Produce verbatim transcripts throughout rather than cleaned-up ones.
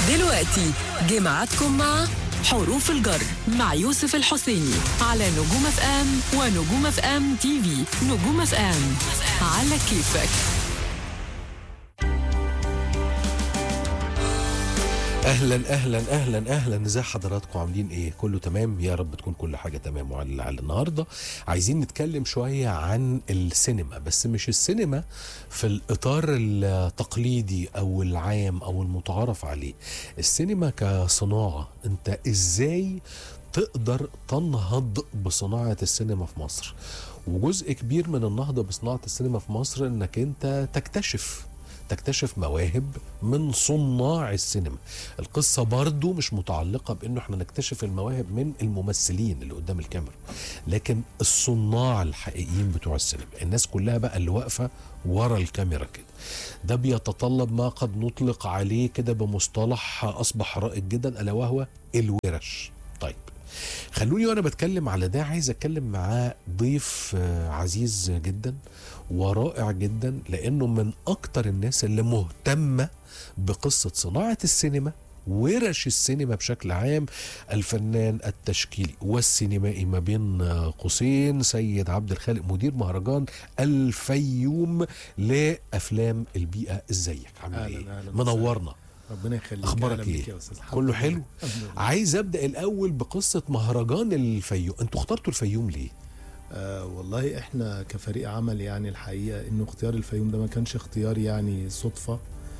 دلوقتي جمعتكم مع حروف الجر مع يوسف الحسيني على نجوم اف ام ونجوم اف ام تي في. نجوم اف ام على كيفك. اهلا اهلا اهلا اهلا ازي حضراتكم؟ عاملين ايه؟ كله تمام؟ يا رب تكون كل حاجه تمام. وعلى على النهارده عايزين نتكلم شويه عن السينما، بس مش السينما في الاطار التقليدي او العام او المتعارف عليه. السينما كصناعه، انت ازاي تقدر تنهض بصناعه السينما في مصر؟ وجزء كبير من النهضه بصناعه السينما في مصر انك انت تكتشف تكتشف مواهب من صناع السينما. القصة برضو مش متعلقة بأنه احنا نكتشف المواهب من الممثلين اللي قدام الكاميرا، لكن الصناع الحقيقيين بتوع السينما، الناس كلها بقى اللي واقفة ورا الكاميرا كده. ده بيتطلب ما قد نطلق عليه كده بمصطلح أصبح رائج جدا، ألا وهو الورش. طيب خلوني وانا بتكلم على ده عايز اتكلم معاه ضيف عزيز جدا ورائع جدا، لانه من اكتر الناس اللي مهتمة بقصة صناعة السينما، ورش السينما بشكل عام، الفنان التشكيلي والسينمائي ما بين قوسين سيد عبد الخالق، مدير مهرجان الفيوم لافلام البيئة. ازيك؟ عامل ايه؟ منورنا. ربنا يخليك. اخبارك ايه؟ كله حلو. عايز ابدا الاول بقصه مهرجان الفيوم. انتوا اخترتوا الفيوم ليه؟ آه والله احنا كفريق عمل يعني الحقيقه انه اختيار الفيوم ده ما كانش اختيار يعني صدفه.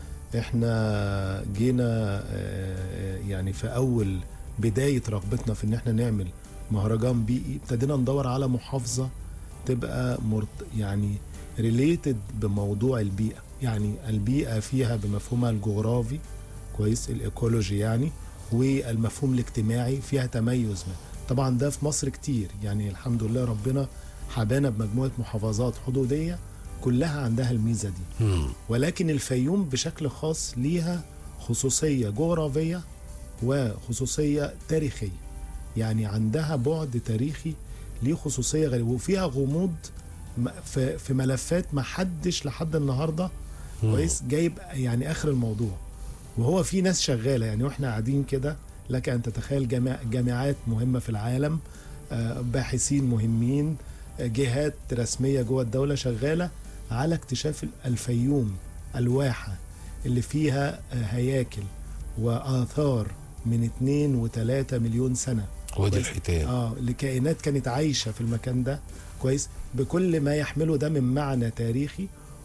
احنا جينا آه يعني في اول بدايه رغبتنا في ان احنا نعمل مهرجان بيئي ابتدينا ندور على محافظه تبقى مرت يعني ريليتد بموضوع البيئه، يعني البيئه فيها بمفهومها الجغرافي كويس، الايكولوجي يعني، والمفهوم الاجتماعي فيها تميز. طبعا ده في مصر كتير، يعني الحمد لله ربنا حبانا بمجموعه محافظات حدوديه كلها عندها الميزه دي. ولكن الفيوم بشكل خاص ليها خصوصيه جغرافيه وخصوصيه تاريخيه، يعني عندها بعد تاريخي ليه خصوصيه غريبه، وفيها غموض في في ملفات ما حدش لحد النهارده كويس جايب يعني اخر الموضوع. وهو في ناس شغاله يعني، واحنا قاعدين كده لك ان تتخيل جامع جامعات مهمه في العالم، باحثين مهمين، جهات رسميه جوه الدوله شغاله على اكتشاف الفيوم، الواحه اللي فيها هياكل واثار من اتنين وتلاتة مليون سنه، وادي الحيتان، اه لكائنات كانت عايشه في المكان ده كويس، بكل ما يحمله ده من معنى تاريخي،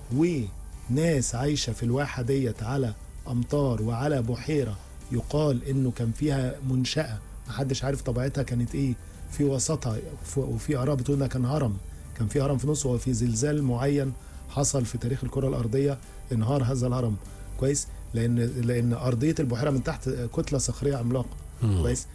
وناس عايشه في الواحه ديت على امطار وعلى بحيره يقال انه كان فيها منشاه محدش عارف طبيعتها كانت ايه في وسطها، وفي اراء بتقول انها كان هرم، كان في هرم في نصه، وفي زلزال معين حصل في تاريخ الكره الارضيه انهار هذا الهرم كويس، لان لان ارضيه البحيره من تحت كتله صخريه عملاقه كويس.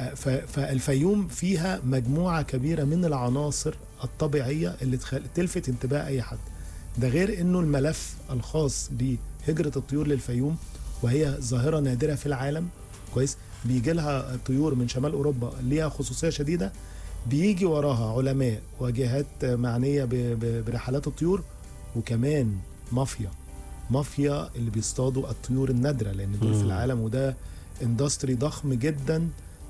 فالفيوم فيها مجموعه كبيره من العناصر الطبيعيه اللي تلفت انتباه اي حد. ده غير انه الملف الخاص بهجره الطيور للفيوم، وهي ظاهره نادره في العالم كويس، بيجي لها طيور من شمال اوروبا ليها خصوصيه شديده، بيجي وراها علماء وجهات معنيه برحلات الطيور، وكمان مافيا مافيا اللي بيصطادوا الطيور النادره، لان دول في العالم، وده اندستري ضخم جدا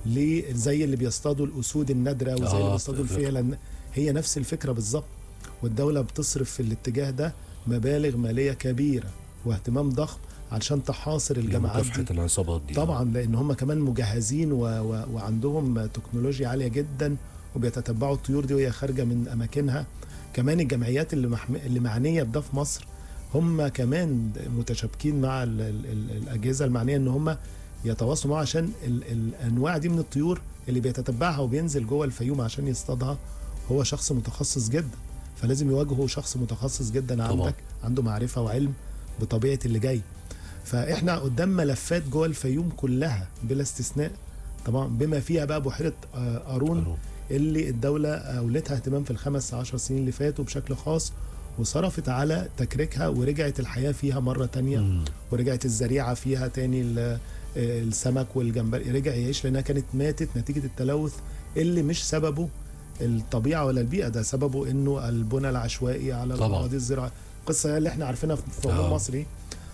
زي اللي بيصطادوا الاسود النادره وزي آه اللي بيصطادوا الفيله، هي نفس الفكره بالظبط. والدوله بتصرف في الاتجاه ده مبالغ ماليه كبيره واهتمام ضخم علشان تحاصر الجماعات دي، العصابات دي طبعا، لان هم كمان مجهزين و... و... وعندهم تكنولوجيا عاليه جدا، وبيتتبعوا الطيور دي وهي خارجه من اماكنها. كمان الجمعيات اللي, محم... اللي معنيه بده في مصر هم كمان متشابكين مع ال... ال... الاجهزه المعنيه ان هم يتواصلوا معها، عشان ال... الانواع دي من الطيور اللي بيتتبعها وبينزل جوه الفيوم عشان يصطادها هو شخص متخصص جدا، فلازم يواجهه شخص متخصص جدا عندك طبعا. عنده معرفه وعلم بطبيعه اللي جاي. فاحنا قدام ملفات جوه الفيوم كلها بلا استثناء طبعا، بما فيها بقى بحيره قارون اللي الدوله اولتها اهتمام في الخمس عشر سنين اللي فاتوا بشكل خاص، وصرفت على تكريكها، ورجعت الحياه فيها مره تانية مم. ورجعت الزريعه فيها تاني، السمك والجمبري رجع يعيش، لانها كانت ماتت نتيجه التلوث اللي مش سببه الطبيعه ولا البيئه، ده سببه انه البنى العشوائي على الاراضي الزراعيه، القصه اللي احنا عارفينها في عموم مصري.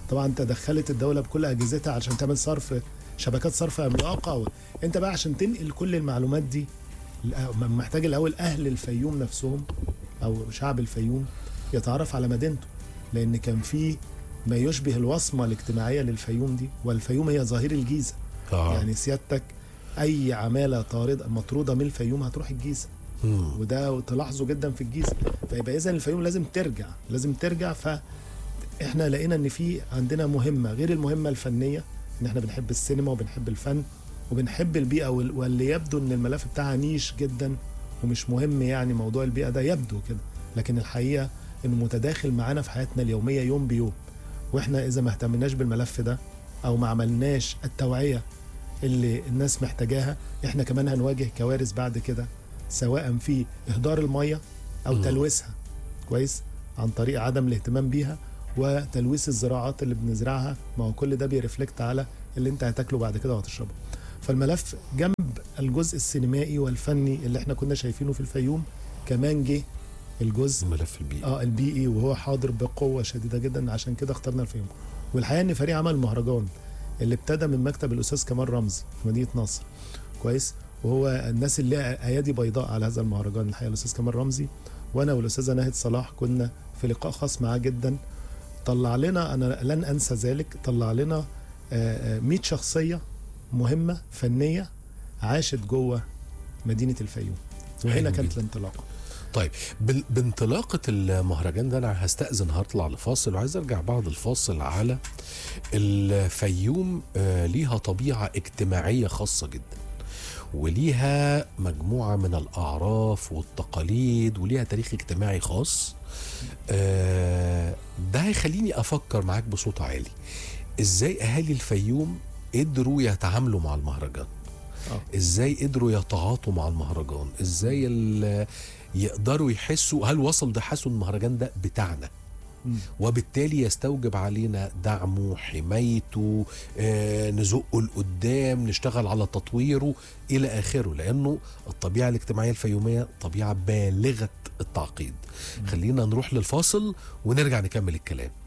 طبعا تدخلت الدوله بكل اجهزتها عشان تعمل صرف، شبكات صرف عملاقه. انت بقى عشان تنقل كل المعلومات دي محتاج الاول اهل الفيوم نفسهم او شعب الفيوم يتعرف على مدينته، لان كان في ما يشبه الوصمه الاجتماعيه للفيوم دي، والفيوم هي ظهير الجيزه. آه. يعني سيادتك اي عماله طارده مطروده من الفيوم هتروح الجيزه، مم. وده تلاحظوا جدا في الجيزه. فيبقى اذا الفيوم لازم ترجع لازم ترجع فاحنا لقينا ان في عندنا مهمه غير المهمه الفنيه، ان احنا بنحب السينما وبنحب الفن وبنحب البيئه، واللي يبدو ان الملف بتاعها نيش جدا ومش مهم، يعني موضوع البيئه ده يبدو كده، لكن الحقيقه انه متداخل معانا في حياتنا اليوميه يوم بيوم. واحنا اذا ما اهتمناش بالملف ده او ما عملناش التوعيه اللي الناس محتاجاها، احنا كمان هنواجه كوارث بعد كده، سواء في اهدار الميه او تلويثها كويس عن طريق عدم الاهتمام بيها، وتلويث الزراعات اللي بنزرعها. ما هو كل ده بيرفلكت على اللي انت هتاكله بعد كده وهتشربه. فالملف جنب الجزء السينمائي والفني اللي احنا كنا شايفينه في الفيوم، كمان جه الجزء الملف البيئي اه البيئي، وهو حاضر بقوه شديده جدا. عشان كده اخترنا الفيوم. والحقيقه ان فريق عمل المهرجان اللي ابتدى من مكتب الاستاذ كمال رمزي في مدينه نصر كويس، وهو الناس اللي ايادي بيضاء على هذا المهرجان الحقيقه الاستاذ كمال رمزي، وانا والاستاذه ناهد صلاح كنا في لقاء خاص معاه جدا. طلع لنا، انا لن انسى ذلك، طلع لنا مئة شخصيه مهمه فنيه عاشت جوه مدينه الفيوم، وهنا كانت الانطلاقه. طيب بانطلاقه المهرجان ده انا هستأذن هطلع لفاصل، وعايز ارجع بعد الفاصل على الفيوم. آه ليها طبيعه اجتماعيه خاصه جدا، وليها مجموعه من الاعراف والتقاليد، وليها تاريخ اجتماعي خاص. آه ده هيخليني افكر معاك بصوت عالي، ازاي اهالي الفيوم قدروا يتعاملوا مع المهرجان؟ أوه. ازاي قدروا يتعاطوا مع المهرجان؟ ازاي يقدروا يحسوا، هل وصل ده حسوا المهرجان ده بتاعنا م. وبالتالي يستوجب علينا دعمه، حمايته، آه نزقه لقدام، نشتغل على تطويره الى اخره، لانه الطبيعه الاجتماعيه الفيوميه طبيعه بالغه التعقيد. م. خلينا نروح للفاصل ونرجع نكمل الكلام.